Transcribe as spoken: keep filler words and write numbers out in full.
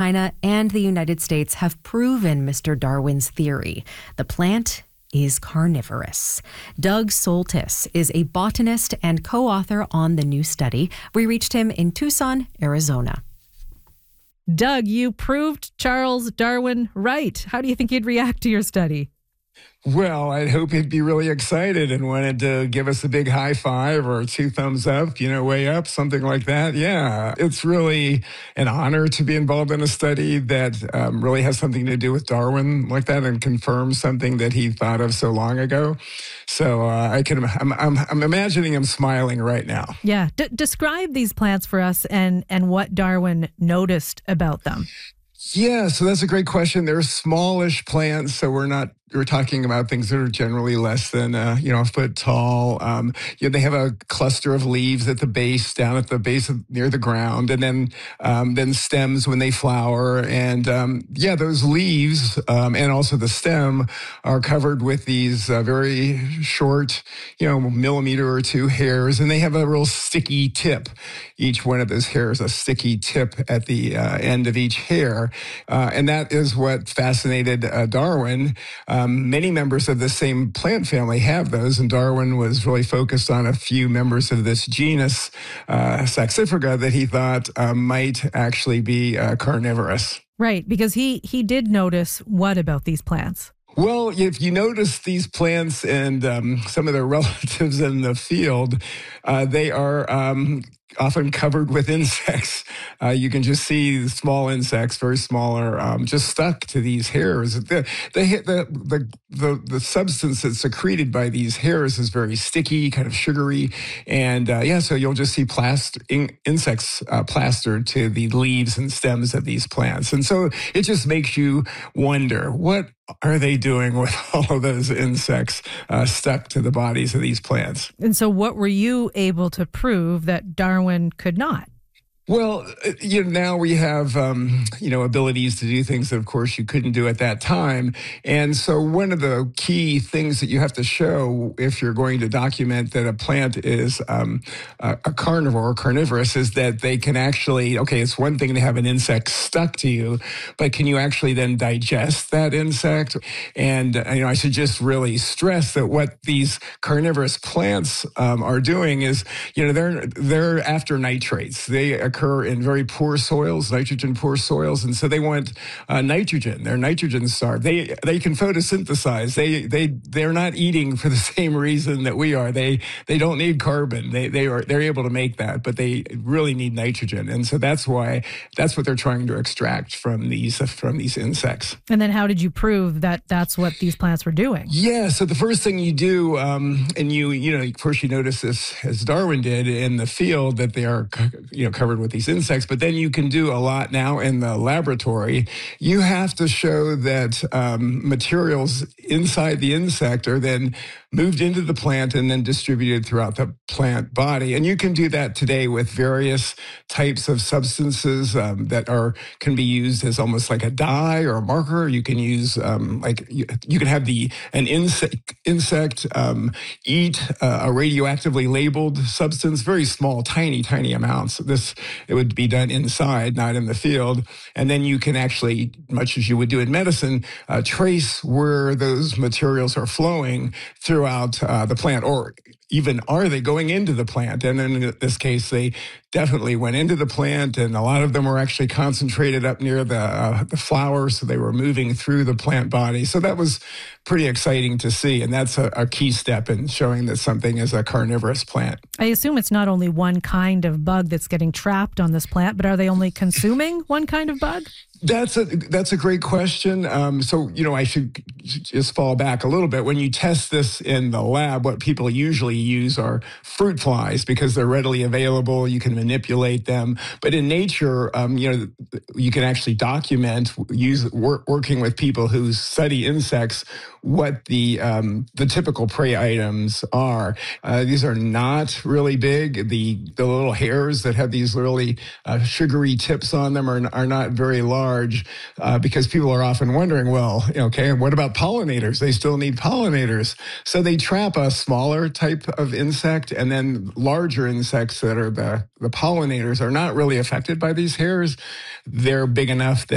China and the United States have proven Mister Darwin's theory. The plant is carnivorous. Doug Soltis is a botanist and co-author on the new study. We reached him in Tucson, Arizona. Doug, you proved Charles Darwin right. How do you think he'd react to your study? Well, I'd hope he'd be really excited and wanted to give us a big high five or two thumbs up, you know, way up, something like that. Yeah, it's really an honor to be involved in a study that um, really has something to do with Darwin like that and confirms something that he thought of so long ago. So uh, I can, I'm, I'm, I'm imagining him smiling right now. Yeah, D- describe these plants for us and and what Darwin noticed about them. Yeah, so that's a great question. They're smallish plants, so we're not we're talking about things that are generally less than uh, you know a foot tall. Um, you know, they have a cluster of leaves at the base, down at the base of, near the ground, and then um, then stems when they flower. And um, yeah, those leaves um, and also the stem are covered with these uh, very short, you know, millimeter or two hairs, and they have a real sticky tip. Each one of those hairs, a sticky tip at the uh, end of each hair, uh, and that is what fascinated uh, Darwin. Um, many members of the same plant family have those, and Darwin was really focused on a few members of this genus, uh, Saxifraga, that he thought uh, might actually be uh, carnivorous. Right, because he he did notice what about these plants? Well, if you notice these plants and um, some of their relatives in the field, uh, they are um, often covered with insects. Uh, you can just see small insects, very smaller, um, just stuck to these hairs. The, the, the, the, the, the substance that's secreted by these hairs is very sticky, kind of sugary. And uh, yeah, so you'll just see plaster, in, insects uh, plastered to the leaves and stems of these plants. And so it just makes you wonder, what are they doing with all of those insects uh, stuck to the bodies of these plants? And so what were you able to prove that Darwin could not? Well, you know, now we have, um, you know, abilities to do things that, of course, you couldn't do at that time. And so one of the key things that you have to show if you're going to document that a plant is um, a, a carnivore or carnivorous is that they can actually, okay, it's one thing to have an insect stuck to you, but can you actually then digest that insect? And, uh, you know, I should just really stress that what these carnivorous plants um, are doing is, you know, they're, they're after nitrates. They occur in very poor soils, nitrogen poor soils, and so they want uh, nitrogen. They're nitrogen starved. They they can photosynthesize. They they they're not eating for the same reason that we are. They they don't need carbon. They they are they're able to make that, but they really need nitrogen, and so that's why that's what they're trying to extract from these from these insects. And then how did you prove that that's what these plants were doing? Yeah. So the first thing you do, um, and you you know, first you notice this as Darwin did in the field that they are you know covered with these insects, but then you can do a lot now in the laboratory. You have to show that um, materials inside the insect are then moved into the plant and then distributed throughout the plant body. And you can do that today with various types of substances um, that are can be used as almost like a dye or a marker. You can use um, like you, you can have the an insect insect um, eat uh, a radioactively labeled substance, very small, tiny, tiny amounts. This it would be done inside, not in the field. And then you can actually, much as you would do in medicine, uh, trace where those materials are flowing throughout uh, the plant, or even are they going into the plant? And in this case, they definitely went into the plant, and a lot of them were actually concentrated up near the uh, the flowers, so they were moving through the plant body. So that was pretty exciting to see, and that's a, a key step in showing that something is a carnivorous plant. I assume it's not only one kind of bug that's getting trapped on this plant, but are they only consuming one kind of bug? That's a that's a great question. Um, so, you know, I should just fall back a little bit. When you test this in the lab, what people usually use are fruit flies because they're readily available. You can manipulate them. But in nature, um, you know, you can actually document, use work, working with people who study insects, what the um, the typical prey items are. Uh, these are not really big. The the little hairs that have these really uh, sugary tips on them are are not very large. Uh, because people are often wondering, well, okay, what about pollinators? They still need pollinators. So they trap a smaller type of insect, and then larger insects that are the, the pollinators are not really affected by these hairs. They're big enough that